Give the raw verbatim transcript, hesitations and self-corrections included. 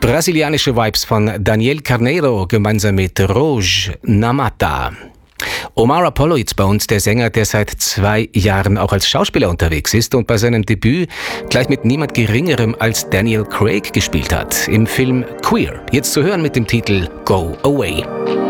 Brasilianische Vibes von Daniel Carneiro gemeinsam mit Rouge Namata. Omar Apollo jetzt bei uns, der Sänger, der seit zwei Jahren auch als Schauspieler unterwegs ist und bei seinem Debüt gleich mit niemand Geringerem als Daniel Craig gespielt hat. Im Film Queer. Jetzt zu hören mit dem Titel Go Away.